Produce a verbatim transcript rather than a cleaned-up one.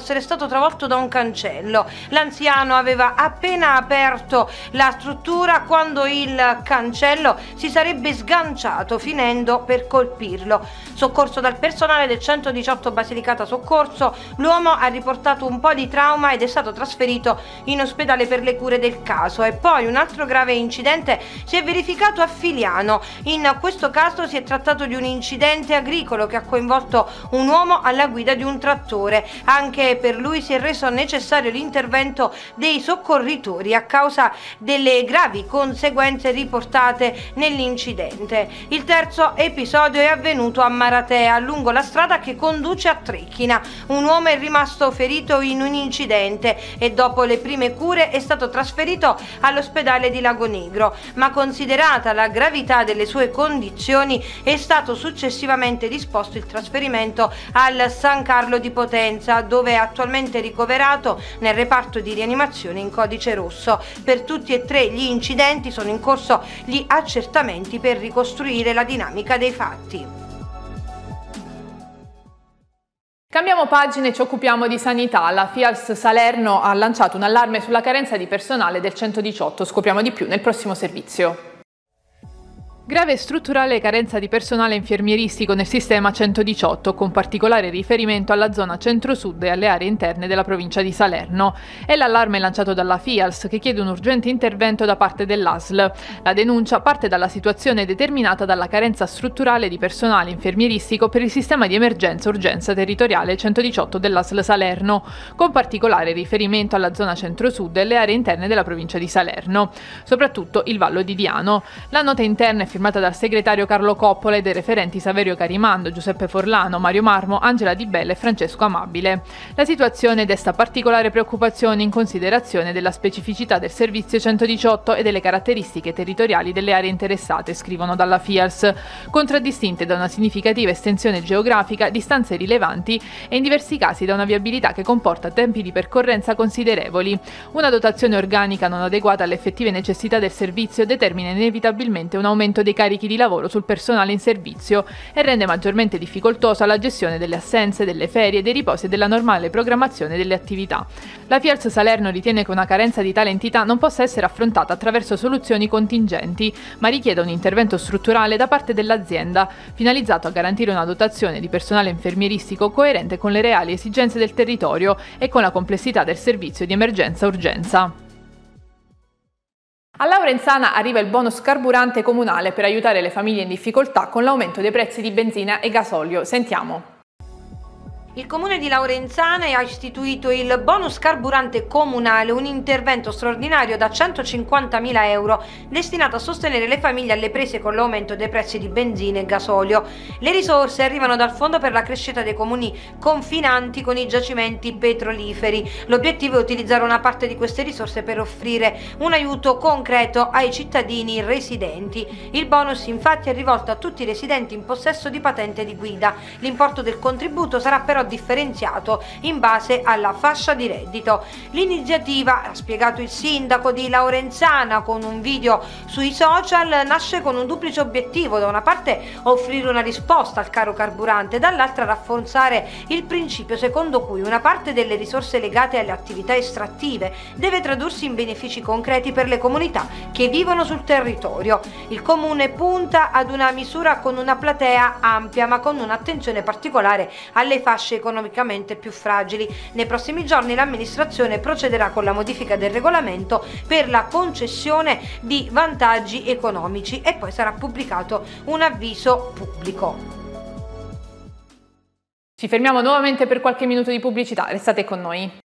essere stato travolto da un cancello. L'anziano aveva appena aperto la struttura quando il cancello si sarebbe sganciato, finendo per colpirlo. Soccorso dal personale del centodiciotto Basilicata Soccorso, l'uomo ha riportato un po' di trauma ed è stato trasferito in ospedale per le cure del caso. E poi un altro grave incidente si è verificato a Filiano. In questo caso si è trattato di un incidente agricolo che ha coinvolto un uomo alla guida di un trattore. Anche per lui si è reso necessario l'intervento dei soccorritori a causa delle gravi conseguenze riportate nell'incidente. Il terzo episodio è avvenuto a Maratea, lungo la strada che conduce a Trecchina. Un uomo è rimasto ferito in un incidente e dopo le prime cure è stato trasferito all'ospedale di Lago Negro, ma considerata la gravità delle sue condizioni è stato successivamente disposto il trasferimento al San Carlo di Potenza, dove è attualmente ricoverato nel reparto di rianimazione in codice rosso. Per tutti e tre gli incidenti sono in corso gli accertamenti per ricostruire la dinamica dei fatti. Cambiamo pagina e ci occupiamo di sanità. La FIALS Salerno ha lanciato un allarme sulla carenza di personale del centodiciotto. Scopriamo di più nel prossimo servizio. Grave e strutturale carenza di personale infermieristico nel sistema centodiciotto, con particolare riferimento alla zona centro-sud e alle aree interne della provincia di Salerno. È l'allarme lanciato dalla FIALS, che chiede un urgente intervento da parte dell'A S L. La denuncia parte dalla situazione determinata dalla carenza strutturale di personale infermieristico per il sistema di emergenza-urgenza territoriale centodiciotto dell'A S L Salerno, con particolare riferimento alla zona centro-sud e alle aree interne della provincia di Salerno, soprattutto il Vallo di Diano. La nota interna è firmata dal segretario Carlo Coppola e dai referenti Saverio Carimando, Giuseppe Forlano, Mario Marmo, Angela Di Bella e Francesco Amabile. La situazione desta particolare preoccupazione in considerazione della specificità del servizio centodiciotto e delle caratteristiche territoriali delle aree interessate, scrivono dalla FIALS, contraddistinte da una significativa estensione geografica, distanze rilevanti e in diversi casi da una viabilità che comporta tempi di percorrenza considerevoli. Una dotazione organica non adeguata alle effettive necessità del servizio determina inevitabilmente un aumento dei carichi di lavoro sul personale in servizio e rende maggiormente difficoltosa la gestione delle assenze, delle ferie, dei riposi e della normale programmazione delle attività. La FIALS Salerno ritiene che una carenza di tale entità non possa essere affrontata attraverso soluzioni contingenti, ma richiede un intervento strutturale da parte dell'azienda, finalizzato a garantire una dotazione di personale infermieristico coerente con le reali esigenze del territorio e con la complessità del servizio di emergenza-urgenza. A Laurenzana arriva il bonus carburante comunale per aiutare le famiglie in difficoltà con l'aumento dei prezzi di benzina e gasolio. Sentiamo. Il comune di Laurenzana ha istituito il bonus carburante comunale, un intervento straordinario da centocinquantamila euro destinato a sostenere le famiglie alle prese con l'aumento dei prezzi di benzina e gasolio. Le risorse arrivano dal Fondo per la crescita dei comuni confinanti con i giacimenti petroliferi. L'obiettivo è utilizzare una parte di queste risorse per offrire un aiuto concreto ai cittadini residenti. Il bonus infatti è rivolto a tutti i residenti in possesso di patente di guida. L'importo del contributo sarà però differenziato in base alla fascia di reddito. L'iniziativa, ha spiegato il sindaco di Laurenzana con un video sui social, nasce con un duplice obiettivo: da una parte offrire una risposta al caro carburante, dall'altra rafforzare il principio secondo cui una parte delle risorse legate alle attività estrattive deve tradursi in benefici concreti per le comunità che vivono sul territorio. Il comune punta ad una misura con una platea ampia, ma con un'attenzione particolare alle fasce economicamente più fragili. Nei prossimi giorni l'amministrazione procederà con la modifica del regolamento per la concessione di vantaggi economici e poi sarà pubblicato un avviso pubblico. Ci fermiamo nuovamente per qualche minuto di pubblicità, restate con noi.